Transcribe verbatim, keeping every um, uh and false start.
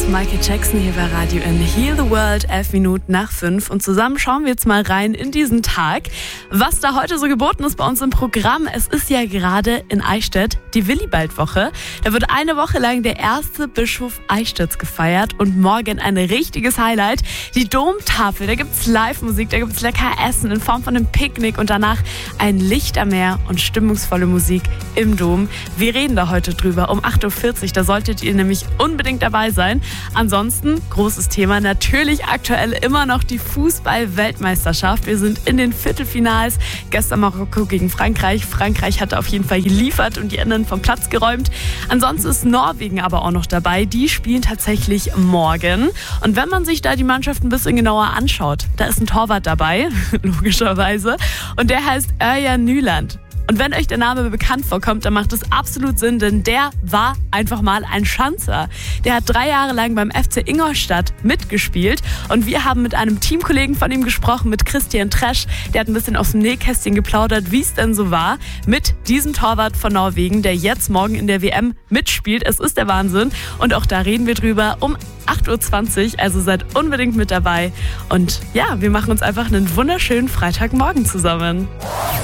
Michael Jackson hier bei Radio in Heal the World, elf Minuten nach fünf. Und zusammen schauen wir jetzt mal rein in diesen Tag, was da heute so geboten ist bei uns im Programm. Es ist ja gerade in Eichstätt die Willibald-Woche. Da wird eine Woche lang der erste Bischof Eichstätts gefeiert und morgen ein richtiges Highlight. Die Domtafel, da gibt's Live-Musik, da gibt's lecker Essen in Form von einem Picknick und danach ein Licht am Meer und stimmungsvolle Musik im Dom. Wir reden da heute drüber um acht Uhr vierzig, da solltet ihr nämlich unbedingt dabei sein. Ansonsten, großes Thema, natürlich aktuell immer noch die Fußball-Weltmeisterschaft. Wir sind in den Viertelfinals. Gestern Marokko gegen Frankreich. Frankreich hatte auf jeden Fall geliefert und die anderen vom Platz geräumt. Ansonsten ist Norwegen aber auch noch dabei. Die spielen tatsächlich morgen. Und wenn man sich da die Mannschaft ein bisschen genauer anschaut, da ist ein Torwart dabei, logischerweise. Und der heißt Örjan Nyland. Und wenn euch der Name bekannt vorkommt, dann macht es absolut Sinn, denn der war einfach mal ein Schanzer. Der hat drei Jahre lang beim F C Ingolstadt mitgespielt und wir haben mit einem Teamkollegen von ihm gesprochen, mit Christian Tresch. Der hat ein bisschen aus dem Nähkästchen geplaudert, wie es denn so war mit diesem Torwart von Norwegen, der jetzt morgen in der W M mitspielt. Es ist der Wahnsinn und auch da reden wir drüber um acht Uhr zwanzig, also seid unbedingt mit dabei. Und ja, wir machen uns einfach einen wunderschönen Freitagmorgen zusammen.